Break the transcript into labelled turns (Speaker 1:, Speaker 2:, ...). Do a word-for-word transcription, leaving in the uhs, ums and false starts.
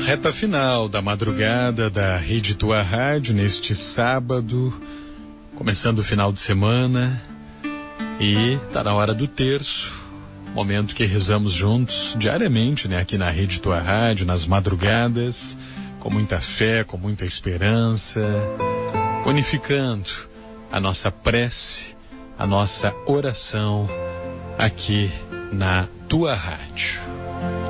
Speaker 1: Reta final da madrugada da Rede Tua Rádio neste sábado, começando o final de semana, e tá na hora do terço, momento que rezamos juntos diariamente, né, aqui na Rede Tua Rádio, nas madrugadas, com muita fé, com muita esperança, unificando a nossa prece, a nossa oração aqui na Tua Rádio.